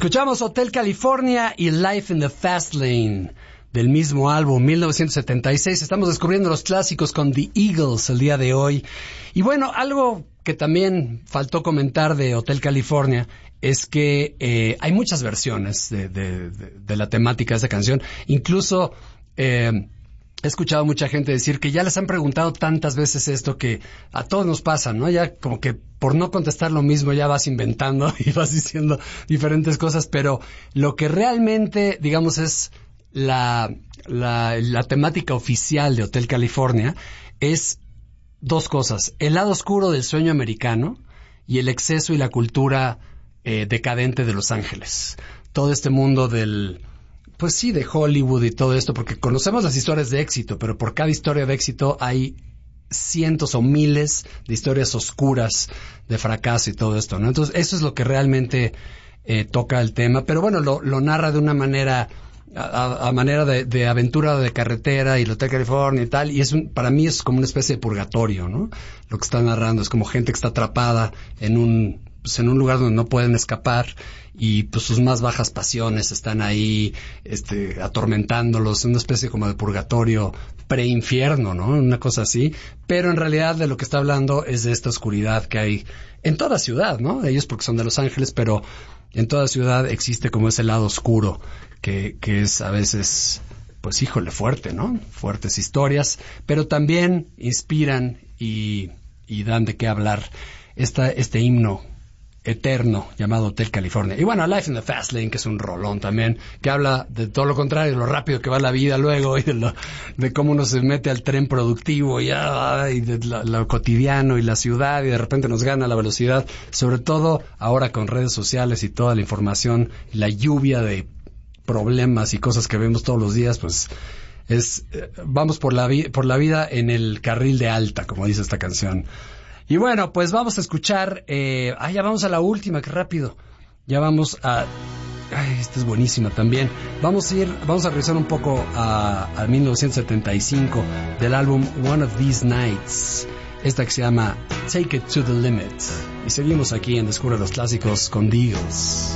Escuchamos Hotel California y Life in the Fast Lane del mismo álbum, 1976. Estamos descubriendo los clásicos con The Eagles el día de hoy. Y bueno, algo que también faltó comentar de Hotel California es que hay muchas versiones de la temática de esa canción. Incluso he escuchado mucha gente decir que ya les han preguntado tantas veces esto que a todos nos pasa, ¿no? Ya como que por no contestar lo mismo ya vas inventando y vas diciendo diferentes cosas, pero lo que realmente, digamos, es la temática oficial de Hotel California es dos cosas: el lado oscuro del sueño americano y el exceso y la cultura decadente de Los Ángeles. Todo este mundo pues sí, de Hollywood y todo esto, porque conocemos las historias de éxito, pero por cada historia de éxito hay cientos o miles de historias oscuras de fracaso y todo esto, ¿no? Entonces, eso es lo que realmente toca el tema, pero bueno, lo narra de una manera, a manera de aventura de carretera y el Hotel California y tal, y para mí es como una especie de purgatorio, ¿no? Lo que está narrando es como gente que está atrapada en un lugar donde no pueden escapar y pues sus más bajas pasiones están ahí atormentándolos, una especie como de purgatorio preinfierno, ¿no? Una cosa así, pero en realidad de lo que está hablando es de esta oscuridad que hay en toda ciudad, ¿no? Ellos porque son de Los Ángeles, pero en toda ciudad existe como ese lado oscuro que es a veces, pues híjole, fuerte, ¿no? Fuertes historias, pero también inspiran y dan de qué hablar este himno eterno llamado Hotel California. Y bueno, Life in the Fast Lane, que es un rolón también, que habla de todo lo contrario, de lo rápido que va la vida luego y de cómo uno se mete al tren productivo y de lo cotidiano y la ciudad, y de repente nos gana la velocidad, sobre todo ahora con redes sociales y toda la información y la lluvia de problemas y cosas que vemos todos los días, pues vamos por la vida en el carril de alta, como dice esta canción. Y bueno, pues vamos a escuchar, ya vamos a la última, qué rápido. Ya vamos a... esta es buenísima también. Vamos a regresar un poco a 1975 del álbum One of These Nights. Esta que se llama Take It to the Limit. Y seguimos aquí en Descubre los Clásicos con The Eagles.